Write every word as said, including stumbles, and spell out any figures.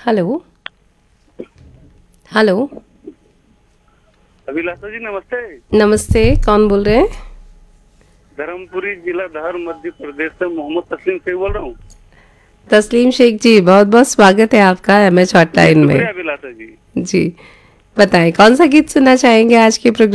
Hello hello. अभिलाषा जी नमस्ते। नमस्ते, कौन बोल रहे हैं? धर्मपुरी जिला धार मध्य प्रदेश से मोहम्मद तस्लीम शेख बोल रहा हूँ। तस्लीम शेख जी, बहुत बहुत स्वागत है आपका एम एच जी हॉटलाइन में। शुक्रिया अभिलाषा जी। जी, बताएं कौन सा गीत सुनना चाहेंगे आज के प्रोग्राम